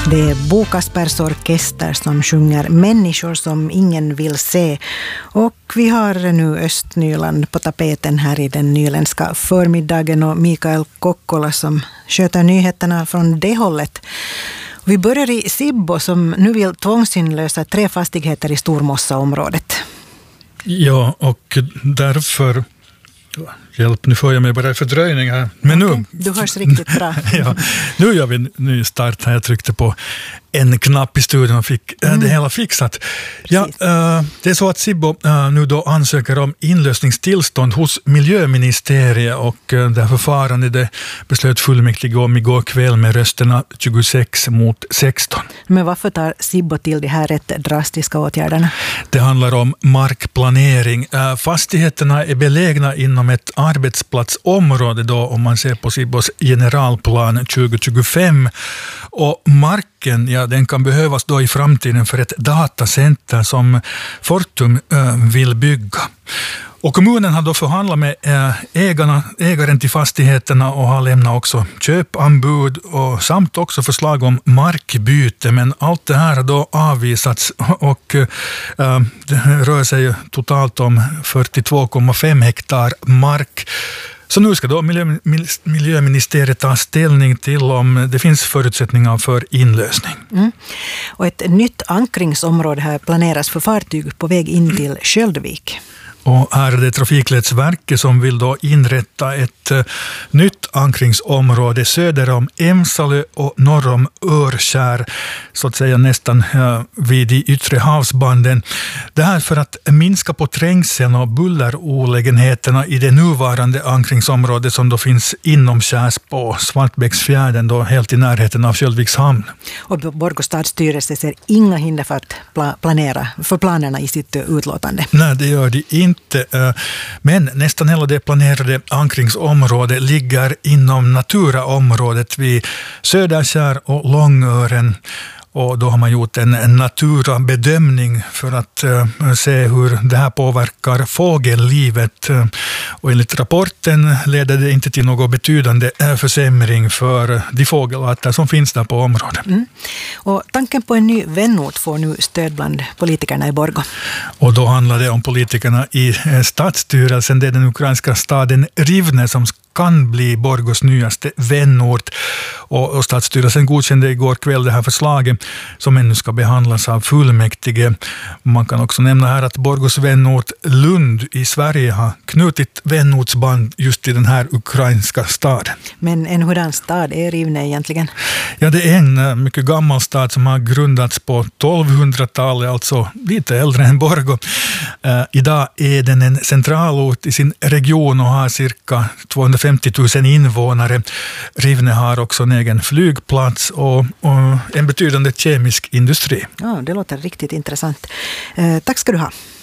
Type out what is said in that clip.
Det är Bokaspers orkester som sjunger Människor som ingen vill se. Och vi har nu Östnyland på tapeten här i den nyländska förmiddagen och Mikael Kokkola som sköter nyheterna från det hållet. Vi börjar i Sibbo som nu vill tvångsinlösa 3 fastigheter i Stormossaområdet. Ja, och därför... Hjälp, nu får jag mig bara fördröjning här. Men nu, du hörs riktigt bra. Ja, nu gör vi en ny start här. Jag tryckte på en knapp i studion och fick det hela fixat. Ja, det är så att Sibbo nu då ansöker om inlösningstillstånd hos miljöministeriet och det här förfarandet det beslöt fullmäktige om igår kväll med rösterna 26-16. Men varför tar Sibbo till de här rätt drastiska åtgärderna? Det handlar om markplanering. Fastigheterna är belägna inom ett arbetsplatsområde då om man ser på Sibbos generalplan 2025 och marken, ja, den kan behövas då i framtiden för ett datacenter som Fortum vill bygga. Och kommunen har då förhandlat med ägaren till fastigheterna och har lämnat också köpanbud och samt också förslag om markbyte. Men allt det här har då avvisats och det rör sig totalt om 42,5 hektar mark. Så nu ska då miljöministeriet ta ställning till om det finns förutsättningar för inlösning. Och ett nytt ankringsområde här planeras för fartyg på väg in till Sköldvik. Och här är det Trafikledsverket som vill då inrätta ett nytt ankringsområde söder om Emsalö och norr om Örskär, så att säga nästan vid de yttre havsbanden. Det här för att minska på trängseln och bullerolägenheterna i det nuvarande ankringsområdet som då finns inomskärs på Svartbäcksfjärden, då helt i närheten av Sköldviks hamn. Och Borgå stadsstyrelse ser inga hinder för att planera för planerna i sitt utlåtande. Nej, det gör de inte. Men nästan hela det planerade ankringsområdet ligger inom Naturaområdet vid Söderskär och Långören. Och då har man gjort en naturabedömning för att se hur det här påverkar fågellivet. Och enligt rapporten leder det inte till någon betydande försämring för de fågelarter som finns där på området. Och tanken på en ny vänort får nu stöd bland politikerna i Borgå. Och då handlar det om politikerna i stadsstyrelsen. Det är den ukrainska staden Rivne som kan bli Borgås nyaste vänort. Och stadsstyrelsen godkände igår kväll det här förslaget som ännu ska behandlas av fullmäktige. Man kan också nämna här att Borgås vänort Lund i Sverige har knutit vänortsband just till den här ukrainska staden. Men en hurdan stad är Rivne egentligen? Ja, det är en mycket gammal stad som har grundats på 1200-talet, alltså lite äldre än Borgå. Idag är den en centralort i sin region och har cirka 250 000 invånare. Rivne har också en egen flygplats och en betydande kemisk industri. Ja, det låter riktigt intressant. Tack ska du ha.